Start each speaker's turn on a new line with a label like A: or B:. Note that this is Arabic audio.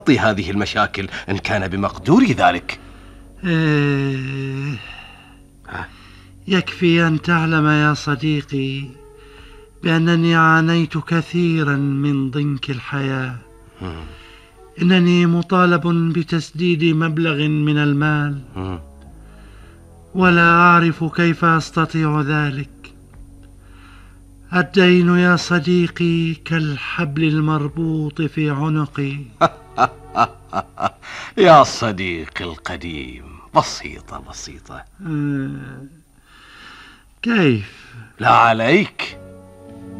A: هذه المشاكل إن كان بمقدوري ذلك.
B: يكفي أن تعلم يا صديقي بأنني عانيت كثيرا من ضنك الحياة. إنني مطالب بتسديد مبلغ من المال، ولا أعرف كيف أستطيع ذلك. الدين يا صديقي كالحبل المربوط في عنقي.
A: يا صديقي القديم، بسيطة.
B: كيف؟
A: لا عليك،